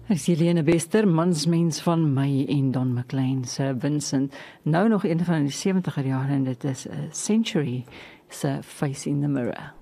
Is Helene Bester, mansmens van my en Don McLean se Vincent. Nou nog een van die 70er jare en dit is 'n Century se Face in the Mirror.